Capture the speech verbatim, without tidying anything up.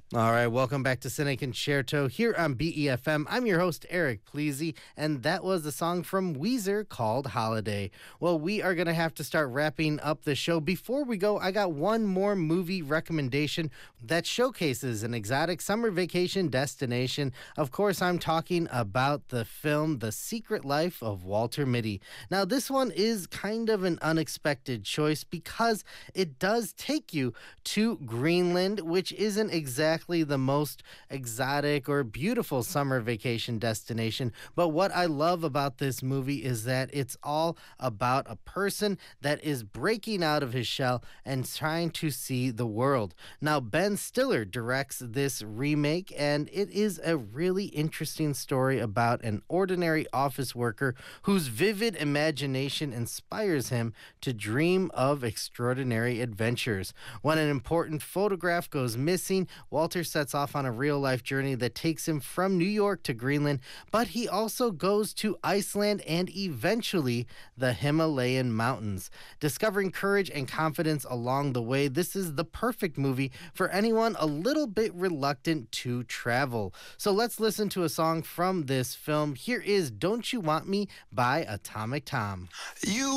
All right, welcome back to Cine Concerto here on B E F M. I'm your host, Eric Pleasy, and that was a song from Weezer called Holiday. Well, we are going to have to start wrapping up the show. Before we go, I got one more movie recommendation that showcases an exotic summer vacation destination. Of course, I'm talking about the film The Secret Life of Walter Mitty. Now, this one is kind of an unexpected choice because it does take you to Greenland, which isn't exactly the most exotic or beautiful summer vacation destination. But what I love about this movie is that it's all about a person that is breaking out of his shell and trying to see the world. Now, Ben Stiller directs this remake, and it is a really interesting story about an ordinary office worker whose vivid imagination inspires him to dream of extraordinary adventures. When an important photograph goes missing, Walter sets off on a real-life journey that takes him from New York to Greenland, but he also goes to Iceland and eventually the Himalayan mountains. Discovering courage and confidence along the way, this is the perfect movie for anyone a little bit reluctant to travel. So let's listen to a song from this film. Here is Don't You Want Me by Atomic Tom. You